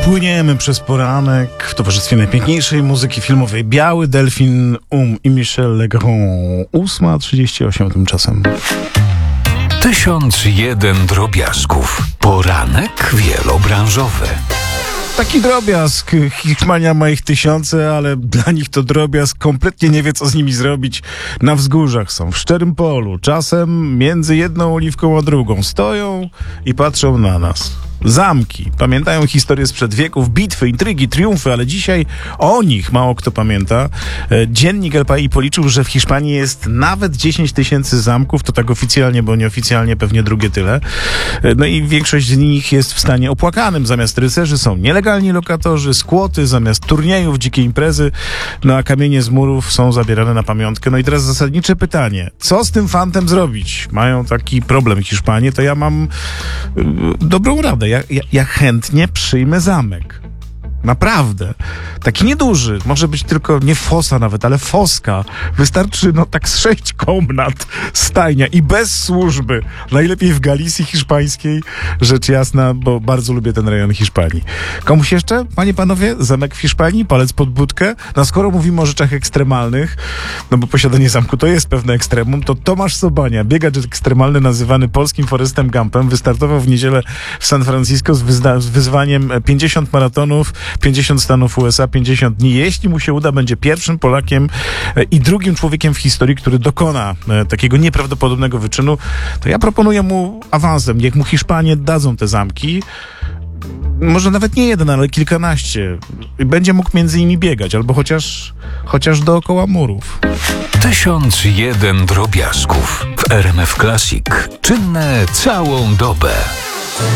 Płyniemy przez poranek w towarzystwie najpiękniejszej muzyki filmowej. Biały Delfin i Michel Legrand. 8:38 tymczasem. 1001 drobiazgów. Poranek wielobranżowy. Taki drobiazg. Hiszpania ma ich tysiące, ale dla nich to drobiazg. Kompletnie nie wie, co z nimi zrobić. Na wzgórzach są, w szczerym polu. Czasem między jedną oliwką a drugą. Stoją i patrzą na nas. Zamki. Pamiętają historię sprzed wieków, bitwy, intrygi, triumfy, ale dzisiaj o nich mało kto pamięta. Dziennik El País policzył, że w Hiszpanii jest nawet 10 tysięcy zamków, to tak oficjalnie, bo nieoficjalnie pewnie drugie tyle. No i większość z nich jest w stanie opłakanym. Zamiast rycerzy są nielegalni lokatorzy, skłoty, zamiast turniejów, dzikie imprezy, no a kamienie z murów są zabierane na pamiątkę. No i teraz zasadnicze pytanie. Co z tym fantem zrobić? Mają taki problem Hiszpanie, to ja mam dobrą radę. Ja chętnie przyjmę zamek. Naprawdę. Taki nieduży. Może być tylko nie fosa nawet, ale foska. Wystarczy tak z 6 komnat, stajnia i bez służby. Najlepiej w Galicji hiszpańskiej. Rzecz jasna, bo bardzo lubię ten rejon Hiszpanii. Komuś jeszcze? Panie, panowie? Zamek w Hiszpanii? Palec pod budkę? No skoro mówimy o rzeczach ekstremalnych, no bo posiadanie zamku to jest pewne ekstremum, to Tomasz Sobania, biegacz ekstremalny nazywany polskim Forrestem Gumpem, wystartował w niedzielę w San Francisco z wyzwaniem 50 maratonów, 50 stanów USA, 50 dni. Jeśli mu się uda, będzie pierwszym Polakiem i drugim człowiekiem w historii, który dokona takiego nieprawdopodobnego wyczynu. To ja proponuję mu awansem. Niech mu Hiszpanie dadzą te zamki. Może nawet nie jeden, ale kilkanaście. Będzie mógł między nimi biegać, albo chociaż dookoła murów. 1001 drobiazgów w RMF Classic. Czynne całą dobę.